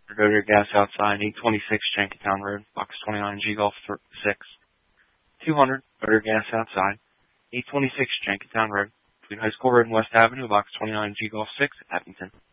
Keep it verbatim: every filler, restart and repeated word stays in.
Rotor gas outside, eight twenty-six Jenkintown Road, box twenty-nine, G Golf six. two hundred, rotor gas outside, eight twenty-six Jenkintown Road, between High School Road and West Avenue, box twenty-nine, G Golf six, Abington.